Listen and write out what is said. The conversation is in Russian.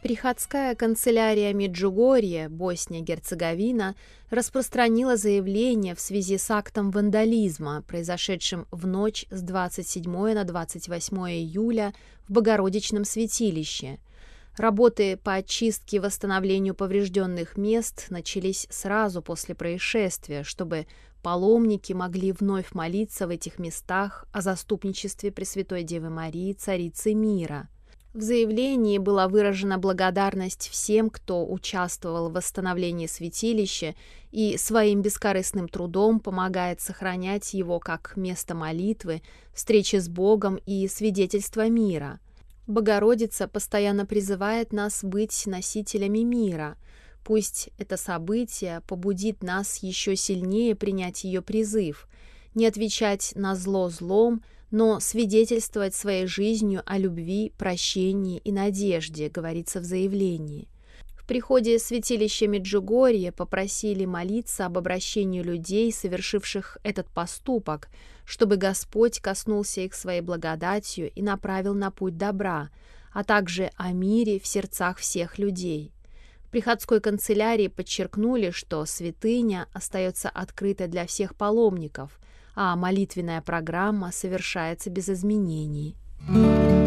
Приходская канцелярия Меджугорья, Босния-Герцеговина, распространила заявление в связи с актом вандализма, произошедшим в ночь с 27 на 28 июля в Богородичном святилище. Работы по очистке и восстановлению поврежденных мест начались сразу после происшествия, чтобы паломники могли вновь молиться в этих местах о заступничестве Пресвятой Девы Марии, Царицы мира. В заявлении была выражена благодарность всем, кто участвовал в восстановлении святилища и своим бескорыстным трудом помогает сохранять его как место молитвы, встречи с Богом и свидетельства мира. Богородица постоянно призывает нас быть носителями мира. Пусть это событие побудит нас еще сильнее принять ее призыв, не отвечать на зло злом, но свидетельствовать своей жизнью о любви, прощении и надежде, говорится в заявлении. В приходе святилища Меджугорья попросили молиться об обращении людей, совершивших этот поступок, чтобы Господь коснулся их своей благодатью и направил на путь добра, а также о мире в сердцах всех людей. В приходской канцелярии подчеркнули, что святыня остается открытой для всех паломников, а молитвенная программа совершается без изменений.